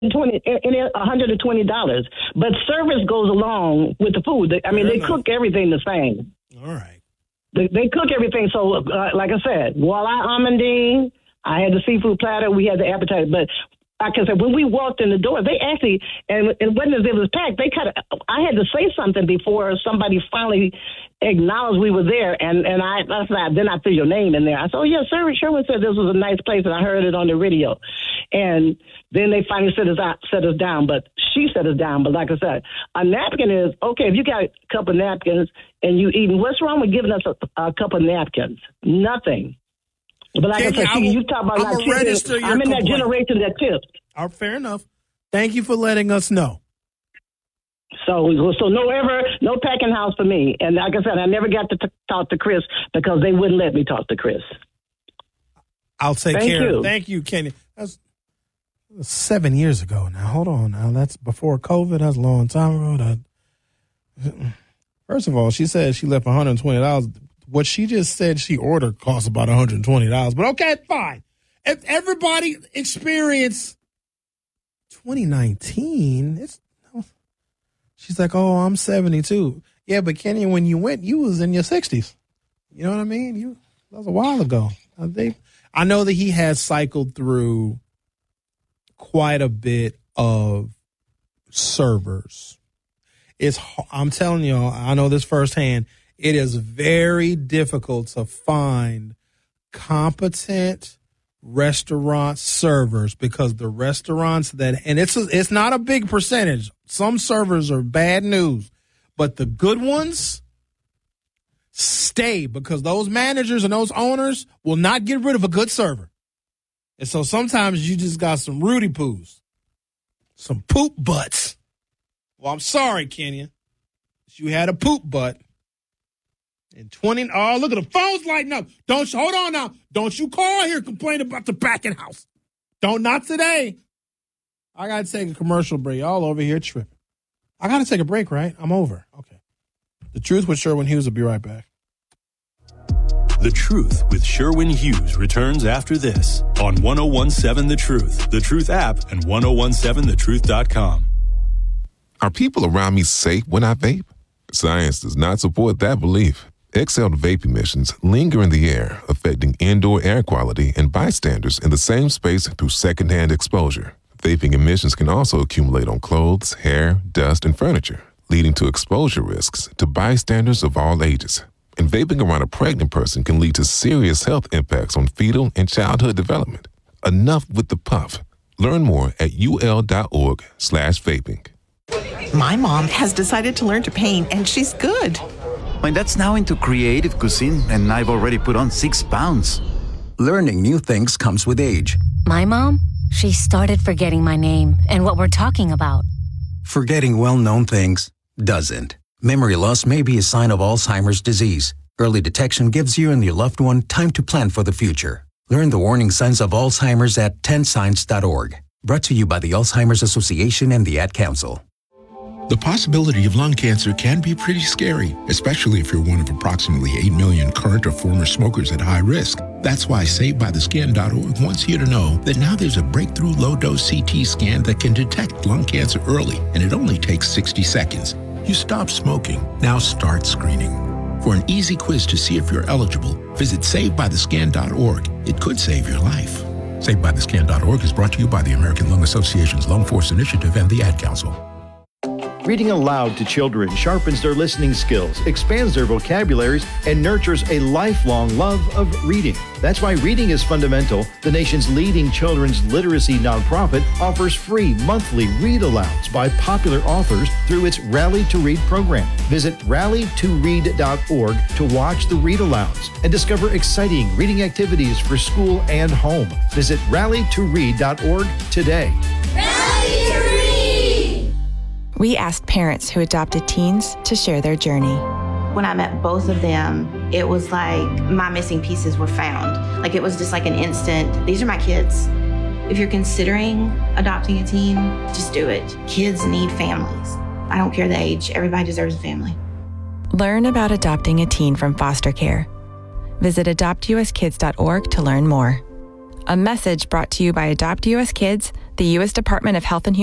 $120. But service goes along with the food. They cook everything the same. All right. They cook everything. So, like I said, walleye almondine, I had the seafood platter, we had the appetizer. But like I said, when we walked in the door, they actually, and it wasn't as if it was packed. I had to say something before somebody finally acknowledged we were there. And then I threw your name in there. I said, oh, yeah, Sherwin said this was a nice place, and I heard it on the radio. And then they finally set us down, but she set us down. But like I said, a napkin is, okay, if you got a couple of napkins and you eating, what's wrong with giving us a couple of napkins? Nothing. But like I said, you talk about not tipping. I'm in that generation that tips. Fair enough. Thank you for letting us know. So no packing house for me. And like I said, I never got to talk to Chris because they wouldn't let me talk to Chris. I'll take care. Thank you, Kenny. That's 7 years ago now. Hold on now. That's before COVID. That's a long time ago. First of all, she said she left $120. What she just said she ordered cost about $120. But okay, fine. If everybody experienced 2019, she's like, oh, I'm 72. Yeah, but Kenny, when you went, you was in your 60s. You know what I mean? That was a while ago. I know that he has cycled through quite a bit of servers. I'm telling y'all, I know this firsthand. It is very difficult to find competent restaurant servers because the restaurants and it's not a big percentage. Some servers are bad news, but the good ones stay because those managers and those owners will not get rid of a good server. And so sometimes you just got some Rudy Poos, some poop butts. Well, I'm sorry, Kenya. You had a poop butt. And look at the phone's lighting up. Hold on now. Don't you call here complaining about the packing house. Not today. I got to take a commercial break. Y'all over here tripping. I got to take a break, right? I'm over. Okay. The Truth with Sherwin Hughes will be right back. The Truth with Sherwin Hughes returns after this on 1017 The Truth, The Truth app, and 1017thetruth.com. Are people around me safe when I vape? Science does not support that belief. Exhaled vape emissions linger in the air, affecting indoor air quality and bystanders in the same space through secondhand exposure. Vaping emissions can also accumulate on clothes, hair, dust, and furniture, leading to exposure risks to bystanders of all ages. And vaping around a pregnant person can lead to serious health impacts on fetal and childhood development. Enough with the puff. Learn more at ul.org/vaping. My mom has decided to learn to paint, and she's good. My dad's now into creative cuisine, and I've already put on 6 pounds. Learning new things comes with age. My mom, she started forgetting my name and what we're talking about. Forgetting well-known things doesn't. Memory loss may be a sign of Alzheimer's disease. Early detection gives you and your loved one time to plan for the future. Learn the warning signs of Alzheimer's at 10signs.org. Brought to you by the Alzheimer's Association and the Ad Council. The possibility of lung cancer can be pretty scary, especially if you're one of approximately 8 million current or former smokers at high risk. That's why SaveByTheScan.org wants you to know that now there's a breakthrough low-dose CT scan that can detect lung cancer early, and it only takes 60 seconds. You stop smoking, now start screening. For an easy quiz to see if you're eligible, visit SaveByTheScan.org. It could save your life. SaveByTheScan.org is brought to you by the American Lung Association's Lung Force Initiative and the Ad Council. Reading aloud to children sharpens their listening skills, expands their vocabularies, and nurtures a lifelong love of reading. That's why Reading is Fundamental, the nation's leading children's literacy nonprofit, offers free monthly read-alouds by popular authors through its Rally to Read program. Visit rallytoread.org to watch the read-alouds and discover exciting reading activities for school and home. Visit rallytoread.org today. Rally to Read! We asked parents who adopted teens to share their journey. When I met both of them, it was like my missing pieces were found. Like it was just like an instant, these are my kids. If you're considering adopting a teen, just do it. Kids need families. I don't care the age, everybody deserves a family. Learn about adopting a teen from foster care. Visit adoptuskids.org to learn more. A message brought to you by Adopt US Kids, the U.S. Department of Health and Human